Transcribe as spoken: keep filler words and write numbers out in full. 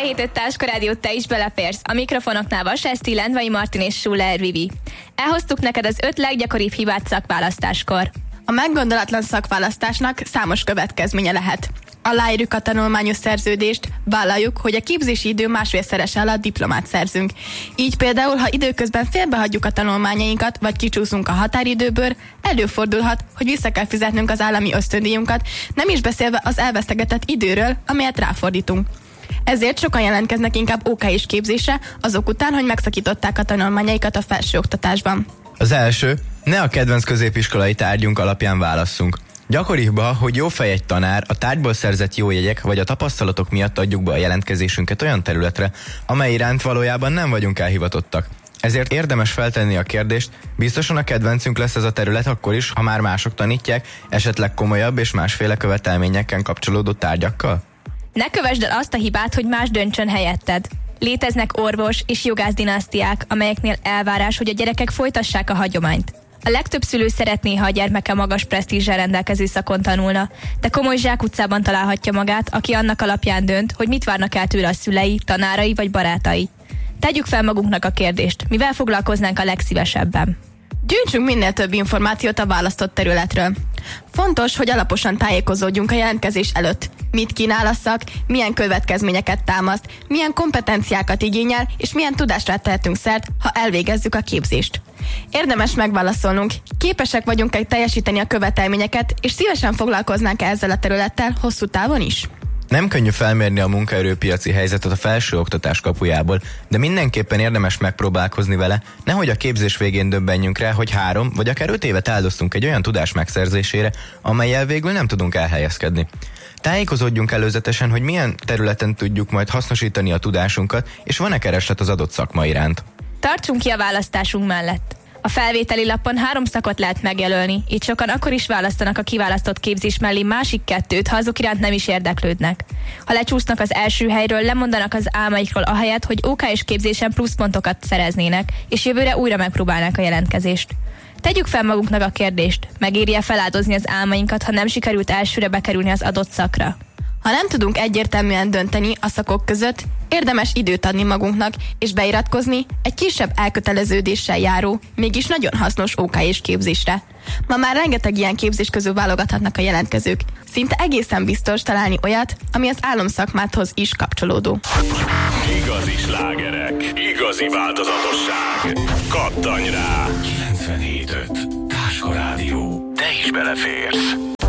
kilencvenhét öt Táska Rádió, te is beleférsz. A mikrofonoknál Vas Eszti, Lendvai Martin és Schuller Vivi. Elhoztuk neked az öt leggyakoribb hibát szakválasztáskor. A meggondolatlan szakválasztásnak számos következménye lehet. Aláírjuk a tanulmányos szerződést, vállaljuk, hogy a képzési idő másfélszerese alatt diplomát szerzünk. Így például, ha időközben félbehagyjuk a tanulmányainkat, vagy kicsúszunk a határidőből, előfordulhat, hogy vissza kell fizetnünk az állami ösztöndíjunkat, nem is beszélve az elvesztegetett időről, amelyet ráfordítunk. Ezért sokan jelentkeznek inkább ó ká és képzésre, azok után, hogy megszakították a tanulmányaikat a felsőoktatásban. Az első, ne a kedvenc középiskolai tárgyunk alapján válasszunk. Gyakoribb, hogy jó fej egy tanár, a tárgyból szerzett jó jegyek vagy a tapasztalatok miatt adjuk be a jelentkezésünket olyan területre, amely iránt valójában nem vagyunk elhivatottak. Ezért érdemes feltenni a kérdést, biztosan a kedvencünk lesz ez a terület akkor is, ha már mások tanítják, esetleg komolyabb és másféle követelményekkel kapcsolódó tárgyakkal? Ne kövesd el azt a hibát, hogy más döntsön helyetted. Léteznek orvos és jogász dinasztiák, amelyeknél elvárás, hogy a gyerekek folytassák a hagyományt. A legtöbb szülő szeretné, ha a gyermeke magas presztízsel rendelkező szakon tanulna, de komoly zsákutcában találhatja magát, aki annak alapján dönt, hogy mit várnak el tőle a szülei, tanárai vagy barátai. Tegyük fel magunknak a kérdést, mivel foglalkoznánk a legszívesebben. Gyűjtsünk minél több információt a választott területről. Fontos, hogy alaposan tájékozódjunk a jelentkezés előtt. Mit kínál a szak, milyen következményeket támaszt, milyen kompetenciákat igényel, és milyen tudásra tehetünk szert, ha elvégezzük a képzést. Érdemes megválaszolnunk, képesek vagyunk-e teljesíteni a követelményeket, és szívesen foglalkoznánk ezzel a területtel hosszú távon is. Nem könnyű felmérni a munkaerőpiaci helyzetet a felsőoktatás kapujából, de mindenképpen érdemes megpróbálkozni vele, nehogy a képzés végén döbbenjünk rá, hogy három vagy akár öt évet áldoztunk egy olyan tudás megszerzésére, amellyel végül nem tudunk elhelyezkedni. Tájékozódjunk előzetesen, hogy milyen területen tudjuk majd hasznosítani a tudásunkat, és van-e kereslet az adott szakma iránt. Tartsunk ki a választásunk mellett. A felvételi lapon három szakot lehet megjelölni, így sokan akkor is választanak a kiválasztott képzés mellé másik kettőt, ha azok iránt nem is érdeklődnek. Ha lecsúsznak az első helyről, lemondanak az álmaikról ahelyett, hogy ó ká és képzésen pluszpontokat szereznének, és jövőre újra megpróbálnák a jelentkezést. Tegyük fel magunknak a kérdést, megéri-e feláldozni az álmainkat, ha nem sikerült elsőre bekerülni az adott szakra? Ha nem tudunk egyértelműen dönteni a szakok között, érdemes időt adni magunknak, és beiratkozni egy kisebb elköteleződéssel járó, mégis nagyon hasznos ó ká és képzésre. Ma már rengeteg ilyen képzés közül válogathatnak a jelentkezők. Szinte egészen biztos találni olyat, ami az álomszakmádhoz is kapcsolódó. Igazi slágerek, igazi változatosság. Kattanj rá! kilencvenhét öt Táska Rádió. Te is beleférsz.